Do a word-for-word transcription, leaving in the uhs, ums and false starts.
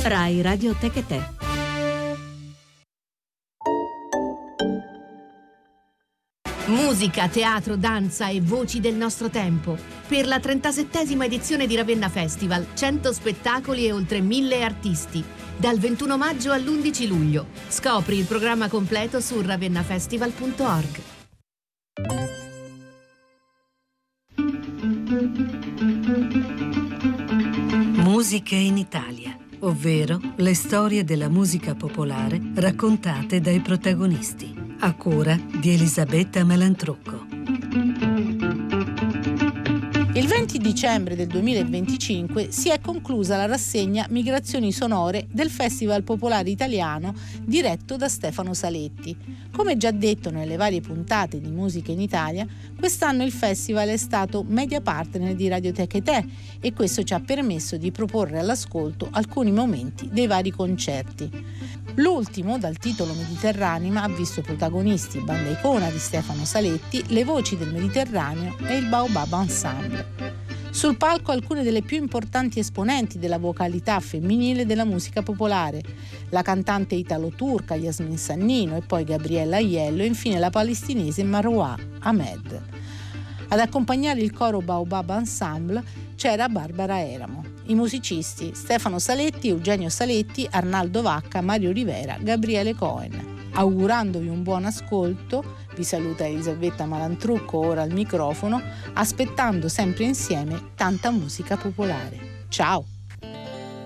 Rai Radio Tecate. Musica, teatro, danza e voci del nostro tempo. Per la trentasettesima edizione di Ravenna Festival, cento spettacoli e oltre mille artisti. Dal ventuno maggio all'undici luglio. Scopri il programma completo su ravennafestival punto org. Musiche in Italia, ovvero le storie della musica popolare raccontate dai protagonisti, a cura di Elisabetta Malantrucco. Il venti dicembre del duemilaventicinque si è conclusa la rassegna Migrazioni Sonore del Festival Popolare Italiano diretto da Stefano Saletti. Come già detto nelle varie puntate di Musica in Italia, quest'anno il festival è stato media partner di Radioteca e Te e questo ci ha permesso di proporre all'ascolto alcuni momenti dei vari concerti. L'ultimo, dal titolo Mediterranea, ha visto protagonisti banda icona di Stefano Saletti, le voci del Mediterraneo e il Baobab Ensemble. Sul palco alcune delle più importanti esponenti della vocalità femminile della musica popolare, la cantante italo-turca Yasmin Sannino e poi Gabriella Aiello e infine la palestinese Marwa Ahmed. Ad accompagnare il coro Baobab Ensemble c'era Barbara Eramo. I musicisti Stefano Saletti, Eugenio Saletti, Arnaldo Vacca, Mario Rivera, Gabriele Cohen. Augurandovi un buon ascolto, vi saluta Elisabetta Malantrucco ora al microfono, aspettando sempre insieme tanta musica popolare. Ciao!